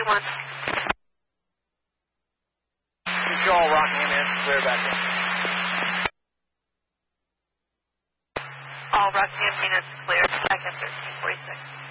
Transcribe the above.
1. Control, Rockingham in. Clear back in. All Rockingham units clear. Back at 1346.